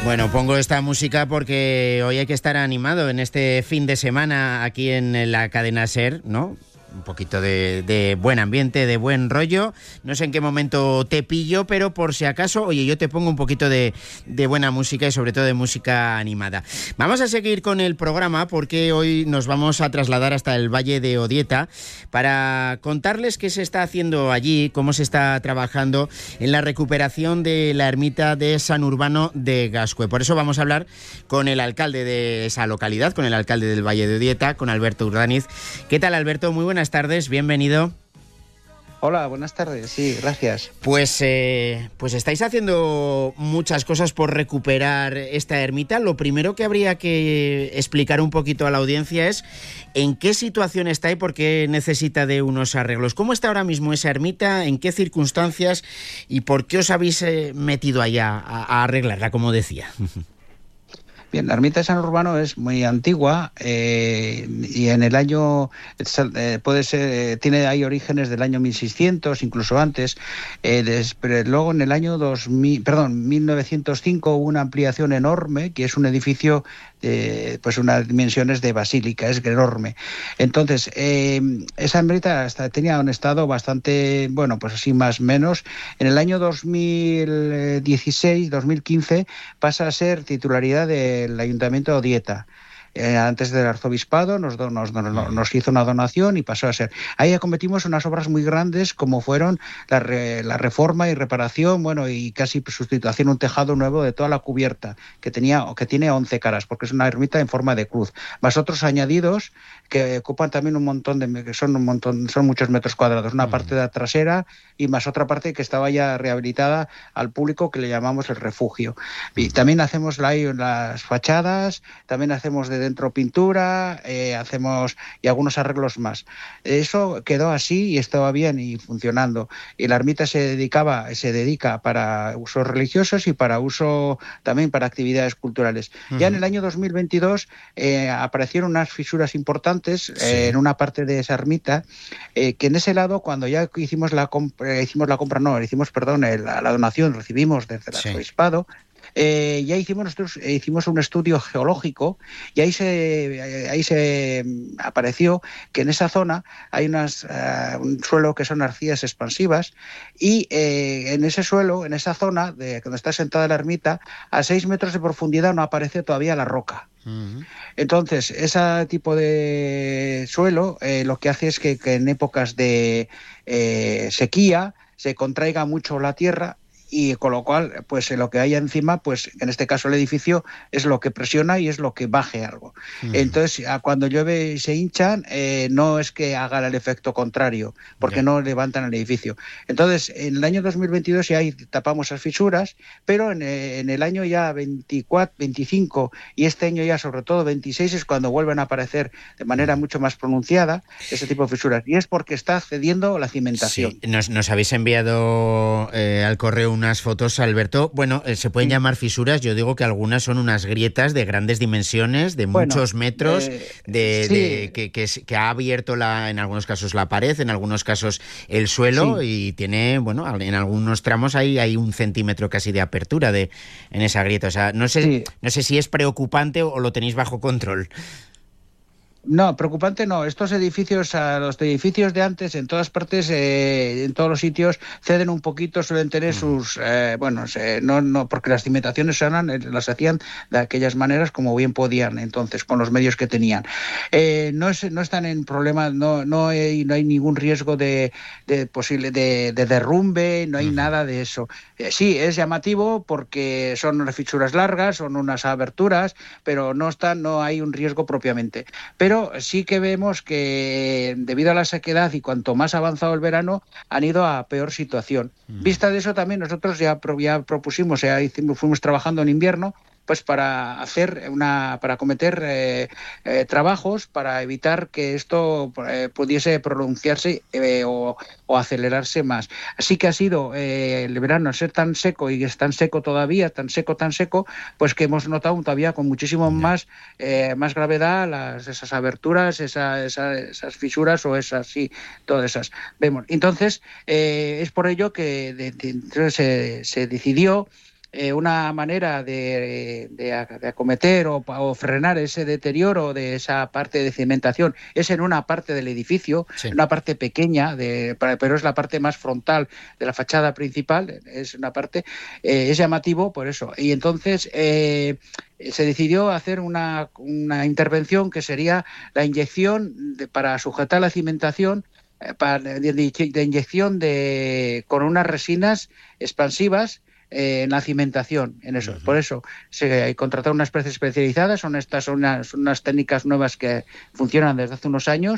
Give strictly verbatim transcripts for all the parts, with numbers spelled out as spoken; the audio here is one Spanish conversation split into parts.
Bueno, pongo esta música porque hoy hay que estar animado en este fin de semana aquí en la cadena SER, ¿no? Un poquito de, de buen ambiente, de buen rollo. No sé en qué momento te pillo, pero por si acaso, oye, yo te pongo un poquito de, de buena música y sobre todo de música animada. Vamos a seguir con el programa porque hoy nos vamos a trasladar hasta el Valle de Odieta para contarles qué se está haciendo allí, cómo se está trabajando en la recuperación de la ermita de San Urbano de Gascue. Por eso vamos a hablar con el alcalde de esa localidad, con el alcalde del Valle de Odieta, con Alberto Urdaniz. ¿Qué tal, Alberto? Muy buenas tardes, bienvenido. Hola, buenas tardes, sí, gracias. Pues, eh, pues estáis haciendo muchas cosas por recuperar esta ermita. Lo primero que habría que explicar un poquito a la audiencia es en qué situación está y por qué necesita de unos arreglos. ¿Cómo está ahora mismo esa ermita? ¿En qué circunstancias? ¿Y por qué os habéis eh, metido allá a, a arreglarla, como decía? Bien, la ermita de San Urbano es muy antigua eh, y en el año, eh, puede ser, eh, tiene ahí orígenes del año mil seiscientos, incluso antes, eh, des, pero luego en el año dos mil, perdón, mil novecientos cinco hubo una ampliación enorme, que es un edificio de pues unas dimensiones de basílica, es enorme. Entonces, eh, esa ermita hasta tenía un estado bastante, bueno, pues así más o menos. En el año dos mil dieciséis, dos mil quince pasa a ser titularidad de el Ayuntamiento de Odieta. Eh, antes del arzobispado nos, do, nos, nos, nos hizo una donación y pasó a ser. Ahí acometimos unas obras muy grandes como fueron la, re, la reforma y reparación, bueno, y casi sustitución, un tejado nuevo de toda la cubierta, que tenía que tiene once caras, porque es una ermita en forma de cruz, más otros añadidos que ocupan también un montón de, que son un montón, son muchos metros cuadrados, una parte de la trasera y más otra parte que estaba ya rehabilitada al público, que le llamamos el refugio. Y también hacemos la, las fachadas, también hacemos de dentro pintura, eh, hacemos y algunos arreglos más. Eso quedó así y estaba bien y funcionando. Y la ermita se dedicaba, se dedica para usos religiosos y para uso también para actividades culturales. Uh-huh. Ya en el año dos mil veintidós eh, aparecieron unas fisuras importantes eh, sí. en una parte de esa ermita, eh, que en ese lado, cuando ya hicimos la compra, hicimos la compra, no, hicimos, perdón, la, la donación, recibimos desde el arzobispado. Sí. Eh, ya hicimos nosotros eh, hicimos un estudio geológico y ahí se eh, ahí se apareció que en esa zona hay unas uh, un suelo que son arcillas expansivas y eh, en ese suelo, en esa zona de donde está sentada la ermita, a seis metros de profundidad no aparece todavía la roca. Uh-huh. Entonces, ese tipo de suelo eh, lo que hace es que, que en épocas de eh, sequía se contraiga mucho la tierra, y con lo cual, pues lo que haya encima, pues en este caso el edificio, es lo que presiona y es lo que baje algo. Uh-huh. Entonces, cuando llueve y se hinchan, eh, no es que haga el efecto contrario, porque yeah. no levantan el edificio. Entonces, en el año dos mil veintidós ya ahí tapamos esas fisuras, pero en, en el año ya veinticuatro, veinticinco y este año ya sobre todo veintiséis es cuando vuelven a aparecer de manera mucho más pronunciada ese tipo de fisuras. Y es porque está cediendo la cimentación. Sí, nos, nos habéis enviado eh, al correo un unas fotos, Alberto. Bueno, eh, se pueden sí. llamar fisuras. Yo digo que algunas son unas grietas de grandes dimensiones, de bueno, muchos metros, eh, de, sí. de que, que, que ha abierto la, en algunos casos la pared, en algunos casos el suelo sí. y tiene, bueno, en algunos tramos hay, hay un centímetro casi de apertura de en esa grieta. O sea, no sé, sí. no sé si es preocupante o lo tenéis bajo control. No, preocupante no. Estos edificios, a los edificios de antes, en todas partes, eh, en todos los sitios, ceden un poquito, suelen tener sus, eh, bueno, se, no, no, porque las cimentaciones eran, las hacían de aquellas maneras como bien podían, entonces, con los medios que tenían. Eh, no, es, no están en problemas, no, no hay, no hay ningún riesgo de, de posible de, de derrumbe, no hay uh-huh. nada de eso. Eh, sí, es llamativo porque son unas fisuras largas, son unas aberturas, pero no están, no hay un riesgo propiamente. Pero Pero sí que vemos que debido a la sequedad y cuanto más avanzado el verano han ido a peor situación. Mm. Vista de eso también nosotros ya, ya propusimos, ya hicimos, fuimos trabajando en invierno, pues para hacer una, para cometer eh, eh, trabajos para evitar que esto eh, pudiese pronunciarse eh, o, o acelerarse más. Así que ha sido eh, el verano al ser tan seco y es tan seco todavía, tan seco, tan seco, pues que hemos notado todavía con muchísimo más, eh, más gravedad las, esas aberturas, esa, esa, esas fisuras o esas, sí, todas esas. Vemos. Entonces, eh, es por ello que de, de, se, se decidió eh, una manera de, de, de acometer o, o frenar ese deterioro de esa parte de cimentación es en una parte del edificio, sí. una parte pequeña, de, pero es la parte más frontal de la fachada principal, es una parte, eh, es llamativo por eso. Y entonces eh, se decidió hacer una, una intervención que sería la inyección de, para sujetar la cimentación, Para, de, de inyección de con unas resinas expansivas eh, en la cimentación, en eso. Uh-huh. Por eso se contrataron unas empresas especializadas, son estas son unas, son unas técnicas nuevas que funcionan desde hace unos años,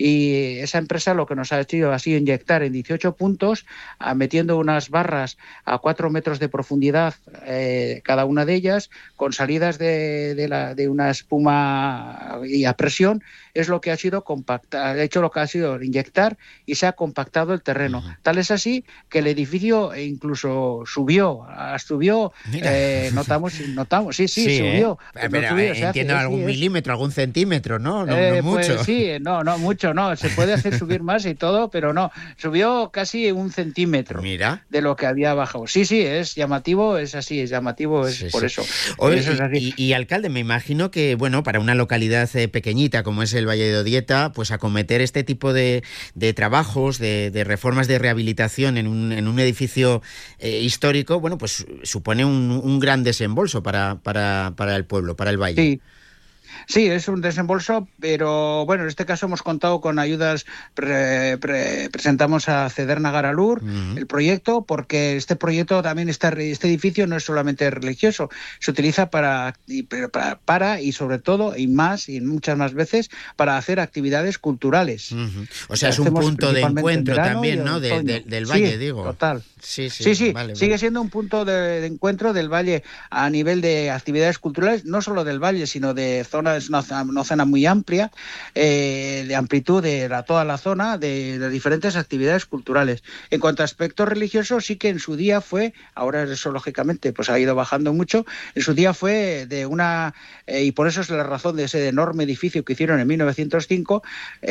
y esa empresa lo que nos ha hecho ha sido inyectar en dieciocho puntos, a, metiendo unas barras a cuatro metros de profundidad eh, cada una de ellas, con salidas de, de, la, de una espuma y a presión. Es lo que ha sido compactar, de hecho lo que ha sido inyectar y se ha compactado el terreno. Uh-huh. Tal es así que el edificio incluso subió, subió, eh, notamos, notamos, sí, sí, sí subió. Eh. Pero, subió, eh, entiendo hace, algún sí, milímetro, es... algún centímetro, ¿no? No, eh, no mucho. Pues, sí, no, no mucho, no. Se puede hacer subir más y todo, pero no. Subió casi un centímetro. Mira. De lo que había bajado. Sí, sí, es llamativo, es así, es llamativo, es sí, por sí. eso. Oye, eso es así. Y, y, alcalde, me imagino que, bueno, para una localidad eh, pequeñita como es el Valle de Odieta, pues acometer este tipo de, de trabajos, de, de reformas de rehabilitación en un, en un edificio eh, histórico, bueno, pues supone un, un gran desembolso para, para, para el pueblo, para el Valle. Sí. Sí, es un desembolso, pero bueno, en este caso hemos contado con ayudas, pre, pre, presentamos a Cederna Garalur uh-huh. el proyecto, porque este proyecto también está, este edificio no es solamente religioso, se utiliza para, para, para y sobre todo, y más, y muchas más veces, para hacer actividades culturales. Uh-huh. O sea, es un punto de encuentro también, ¿no? De, de, del Valle, sí, digo. Total. Sí, sí, sí, sí. Vale, sigue vale. siendo un punto de, de encuentro del Valle a nivel de actividades culturales, no solo del Valle, sino de zonas. Es una, una zona muy amplia, eh, de amplitud de la, toda la zona, de, de diferentes actividades culturales. En cuanto a aspectos religiosos, sí que en su día fue, ahora eso lógicamente pues ha ido bajando mucho, en su día fue de una, eh, y por eso es la razón de ese enorme edificio que hicieron en mil novecientos cinco,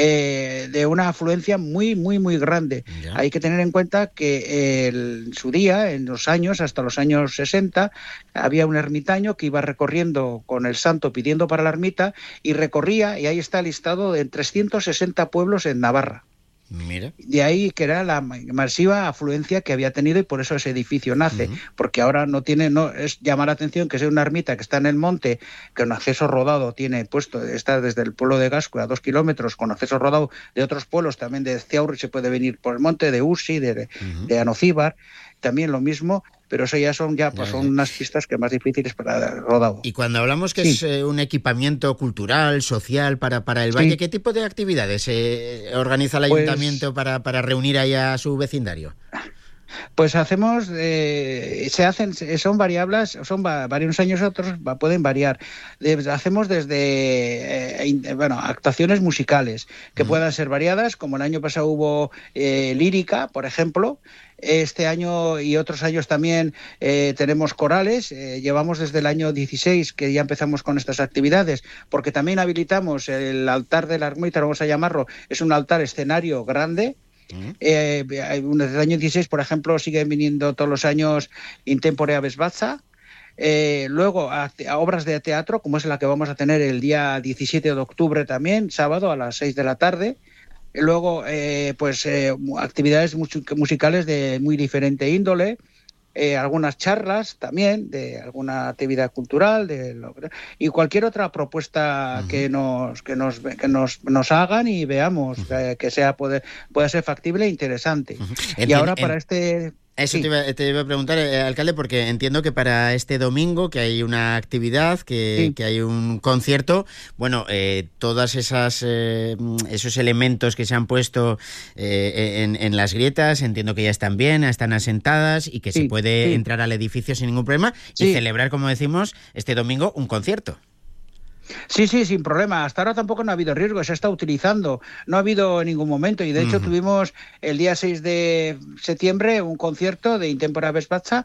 eh, de una afluencia muy, muy, muy grande. Ya. Hay que tener en cuenta que el, en su día, en los años, hasta los años sesenta, había un ermitaño que iba recorriendo con el santo pidiendo para la ermita, y recorría, y ahí está listado, en trescientos sesenta pueblos en Navarra. Mira. De ahí que era la masiva afluencia que había tenido, y por eso ese edificio nace, uh-huh. porque ahora no tiene, no es llamar la atención que sea una ermita que está en el monte, que un acceso rodado tiene puesto, está desde el pueblo de Gascue a dos kilómetros, con acceso rodado de otros pueblos, también de Ciaurri se puede venir por el monte, de Usi, de, uh-huh. de Anocíbar, también lo mismo, pero eso ya son ya pues son unas pistas que más difíciles para el rodado. Y cuando hablamos que sí. es eh, un equipamiento cultural, social para, para el Valle, sí. ¿qué tipo de actividades eh, organiza el pues, ayuntamiento para, para reunir ahí a su vecindario? Pues hacemos, eh, se hacen, son variables, son va, varios años otros, va, pueden variar. De, hacemos desde, eh, bueno, actuaciones musicales, que uh-huh. puedan ser variadas, como el año pasado hubo eh, lírica, por ejemplo. Este año y otros años también eh, tenemos corales, eh, llevamos desde el año dieciséis que ya empezamos con estas actividades, porque también habilitamos el altar de la ermita, vamos a llamarlo, es un altar escenario grande. Uh-huh. Eh, desde el año dieciséis, por ejemplo, siguen viniendo todos los años Intempore Aves Batza. Eh, luego a, a obras de teatro, como es la que vamos a tener el día diecisiete de octubre también, sábado a las seis de la tarde. Luego, eh, pues eh, actividades musicales de muy diferente índole, eh, algunas charlas también de alguna actividad cultural, de lo, y cualquier otra propuesta uh-huh. que nos que nos que nos, nos hagan y veamos uh-huh. eh, que sea puede pueda ser factible e interesante. Uh-huh. Entiendo, y ahora para en... este Eso sí. te, iba, te iba a preguntar, eh, alcalde, porque entiendo que para este domingo que hay una actividad, que, sí. que hay un concierto, bueno, eh, todas esas eh, esos elementos que se han puesto eh, en, en las grietas, entiendo que ya están bien, están asentadas y que sí, se puede sí. entrar al edificio sin ningún problema sí. y celebrar, como decimos, este domingo un concierto. Sí, sí, sin problema. Hasta ahora tampoco no ha habido riesgo, se está utilizando, no ha habido en ningún momento. Y de hecho uh-huh. tuvimos el día seis de septiembre un concierto de Intempora Vespazza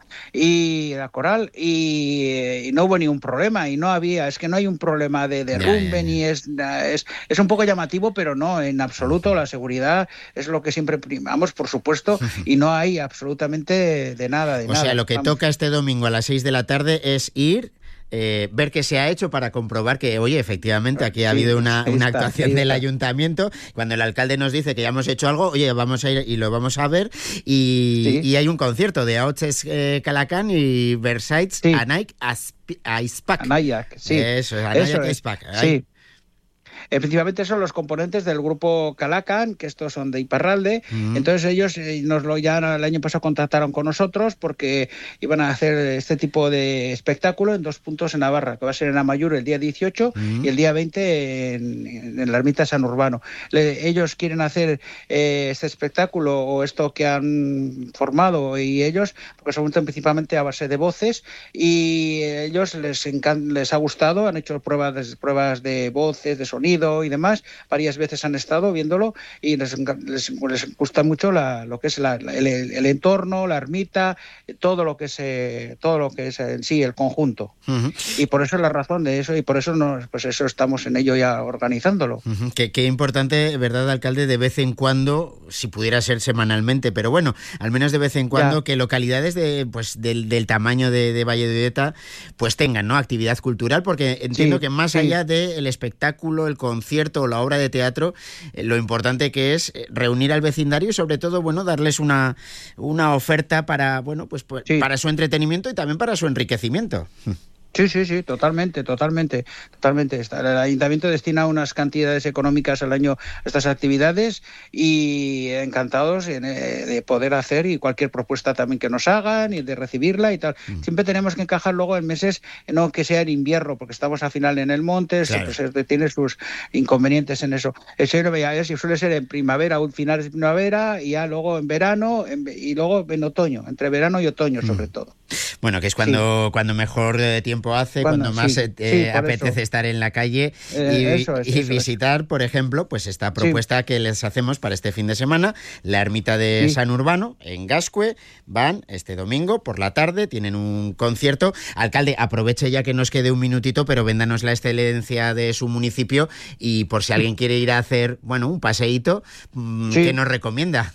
y la coral y, y no hubo ningún problema y no había, es que no hay un problema de derrumbe yeah, yeah. ni es, es es un poco llamativo, pero no, en absoluto uh-huh. la seguridad es lo que siempre primamos, por supuesto, uh-huh. y no hay absolutamente de nada. De o nada. sea, lo que Vamos. toca este domingo a las seis de la tarde es ir... Eh, ver qué se ha hecho para comprobar que, oye, efectivamente aquí ha sí, habido una, una está, actuación del ayuntamiento. Cuando el alcalde nos dice que ya hemos hecho algo, oye, vamos a ir y lo vamos a ver. Y, sí. y hay un concierto de Aoches eh, Calacán y Versailles sí. Anaik Aispak. Anayak, sí. Eso, Anayak Aispak. Sí. Efectivamente son los componentes del grupo Calacán, que estos son de Iparralde. Uh-huh. Entonces ellos eh, nos lo ya el año pasado contactaron con nosotros porque iban a hacer este tipo de espectáculo en dos puntos en Navarra, que va a ser en Amaiur el día dieciocho uh-huh. y el día veinte en, en la ermita San Urbano. Le, ellos quieren hacer eh, este espectáculo o esto que han formado y ellos, porque se montan principalmente a base de voces y ellos les, encan- les ha gustado, han hecho pruebas de, pruebas de voces, de sonido y demás, varias veces han estado viéndolo y les, les, les gusta mucho la, lo que es la, el, el entorno, la ermita, todo lo que es eh, todo lo que es en sí el conjunto. Uh-huh. Y por eso es la razón de eso y por eso nos, pues eso estamos en ello ya organizándolo. Uh-huh. Qué, qué importante, ¿verdad, alcalde? De vez en cuando, si pudiera ser semanalmente, pero bueno, al menos de vez en cuando ya. que localidades de pues del, del tamaño de, de Valle de Udeta pues tengan, ¿no?, actividad cultural, porque entiendo sí, que más sí. allá del espectáculo, el concierto o la obra de teatro, eh, lo importante que es reunir al vecindario y sobre todo, bueno, darles una, una oferta para, bueno, pues, pues sí. para su entretenimiento y también para su enriquecimiento. Sí, sí, sí, totalmente, totalmente, totalmente. El ayuntamiento destina unas cantidades económicas al año a estas actividades y encantados de poder hacer y cualquier propuesta también que nos hagan y de recibirla y tal. Mm. Siempre tenemos que encajar luego en meses, no que sea en invierno, porque estamos al final en el monte, claro. pues, tiene sus inconvenientes en eso. Eso suele ser en primavera o finales de primavera y ya luego en verano en, y luego en otoño, entre verano y otoño mm. sobre todo. Bueno, que es cuando, sí. cuando mejor eh, tiempo hace, cuando, cuando más sí, eh, sí, apetece eso. estar en la calle eh, y, eso es, y eso visitar, es. por ejemplo, pues esta propuesta sí. que les hacemos para este fin de semana, la ermita de sí. San Urbano, en Gascue. Van este domingo por la tarde, tienen un concierto. Alcalde, aproveche ya que nos quede un minutito, pero véndanos la excelencia de su municipio y por si alguien quiere ir a hacer, bueno, un paseíto, sí. ¿qué nos recomienda?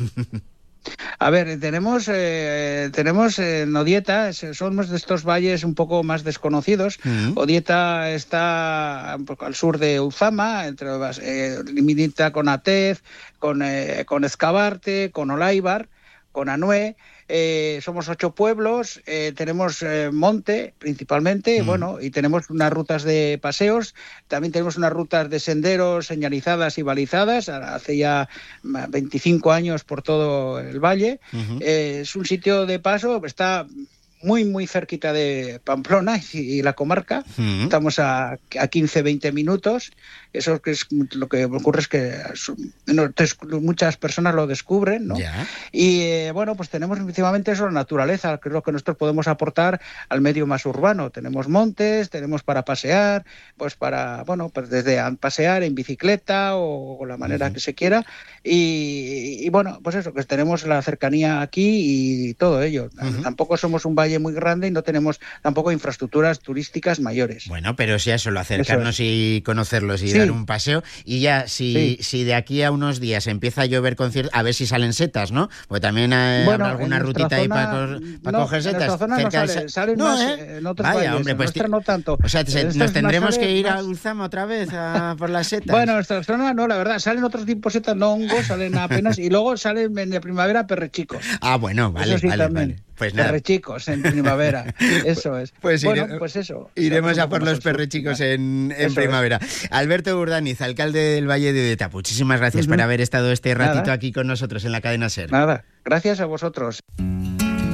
A ver, tenemos eh, tenemos en Odieta, somos de estos valles un poco más desconocidos. Uh-huh. Odieta está un poco al sur de Uzama, entre eh, limita con Atez, con, eh, con Ezcabarte, con Olaibar, con Anué. Eh, somos ocho pueblos, eh, tenemos eh, monte principalmente, mm. bueno, y tenemos unas rutas de paseos, también tenemos unas rutas de senderos señalizadas y balizadas, hace ya veinticinco años por todo el valle. Uh-huh. Eh, es un sitio de paso, está muy, muy cerquita de Pamplona y, y la comarca. Uh-huh. Estamos a, a quince, veinte minutos. Eso que es lo que ocurre es que no, te, muchas personas lo descubren, ¿no? Yeah. Y eh, bueno, pues tenemos principalmente eso, la naturaleza, que es lo que nosotros podemos aportar al medio más urbano. Tenemos montes, tenemos para pasear, pues para, bueno, pues desde pasear en bicicleta o, o la manera uh-huh. que se quiera. Y, y bueno, pues eso, que tenemos la cercanía aquí y todo ello. Uh-huh. Tampoco somos un valle muy grande y no tenemos tampoco infraestructuras turísticas mayores. Bueno, pero sí a solo acercarnos es. y conocerlos y sí. dar un paseo. Y ya, si, sí. si de aquí a unos días empieza a llover conciertos, a ver si salen setas, ¿no? Porque también hay bueno, alguna rutita zona, ahí para, co- para no, coger setas. En zona no sale, salen no, más ¿eh? en otros Vaya, valles, hombre, pues t- no tanto. O sea, se, nos tendremos que ir más... a Ulzama otra vez a por las setas. Bueno, en nuestra zona no, la verdad, salen otros tipos de setas, no hongos, salen apenas, y luego salen en la primavera perrechicos. Ah, bueno, vale, sí vale, también. vale. Pues nada. Perrechicos en primavera, eso es. Pues, bueno, ire- pues eso. Iremos a por los perrechicos en, en primavera. Es. Alberto Urdaniz, alcalde del Valle de Udeta, muchísimas gracias uh-huh. por haber estado este ratito Nada. aquí con nosotros en la cadena SER. Nada, gracias a vosotros.